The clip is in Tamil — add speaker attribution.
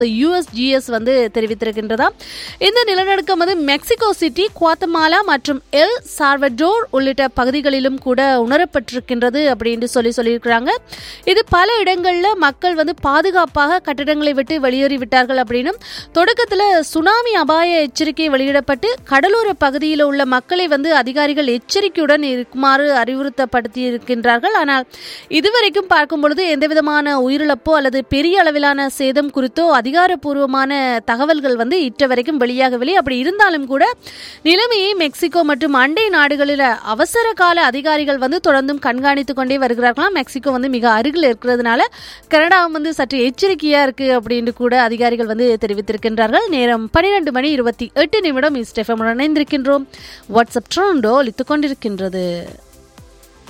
Speaker 1: USGS வந்து தெரிவித்திருக்கின்றதாம். இந்த நிலநடுக்கம் வந்து மெக்சிகோ சிட்டி, குவாத்தமாலா மற்றும் எல் சால்வடோர் உள்ளிட்ட பகுதிகளிலும் கூட உணரப்பட்டிருக்கின்றது அப்படின்னு சொல்லியிருக்கிறாங்க. இது பல இடங்களில் மக்கள் வந்து பாதுகாப்பாக கட்டிடங்களை விட்டு வெளியேறிவிட்டார்கள் அப்படின்னும், தொடக்கத்தில் சுனாமி அபாய எச்சரிக்கை வெளியிடப்பட்டு கடலோர பகுதியில் உள்ள மக்களை வந்து அதிகாரிகள் எச்சரிக்கையுடன் இருக்குமாறு அறிவுறுத்தப்படுத்தி இருக்கின்றார்கள். ஆனால் இதுவரைக்கும் பார்க்கும் பொழுது எந்தவிதமான உயிரிழப்போ அல்லது பெரிய அளவிலான சேதம் குறித்தோ அதிகாரப்பூர்வமான தகவல்கள் வந்து இட்ட வரைக்கும் வெளியாகவில்லை. அப்படி இருந்தாலும் கூட நிலைமையை மெக்சிகோ மற்றும் அண்டை நாடுகளில் அவசர கால அதிகாரிகள் வந்து தொடர்ந்தும் கண்காணித்துக் கொண்டே வருகிறார்களாம். மெக்சிகோ வந்து மிக அருகில் இருக்கிறதுனால கனடாவும் வந்து சற்று எச்சரிக்கையா இருக்கு அப்படின்னு கூட அதிகாரிகள் வந்து தெரிவித்திருக்கின்றார்கள். நேரம் 12:28 ஈஸ்ட் எஃப்எம் இணைந்திருக்கின்றோம். வாட்ஸ்அப் ட்ரோண்டோ ஒலித்துக் கொண்டிருக்கின்றது.